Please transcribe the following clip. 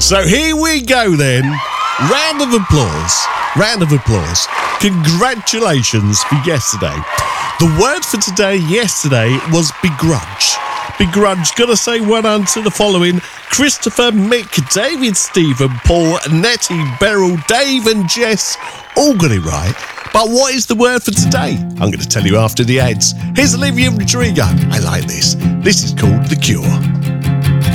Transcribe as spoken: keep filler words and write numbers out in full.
So here we go then. Round of applause. Round of applause. Congratulations for yesterday. The word for today, yesterday, was begrudge. Begrudge. Gotta say well done to the following: Christopher, Mick, David, Stephen, Paul, Nettie, Beryl, Dave and Jess. All got it right. But what is the word for today? I'm going to tell you after the ads. Here's Olivia Rodrigo. I like this. This is called The Cure.